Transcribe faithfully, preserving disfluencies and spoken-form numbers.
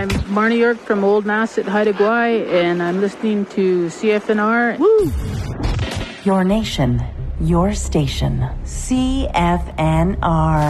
I'm Marnie York from Old Mass at Haida Gwaii, and I'm listening to C F N R. Woo! Your nation, your station, C F N R.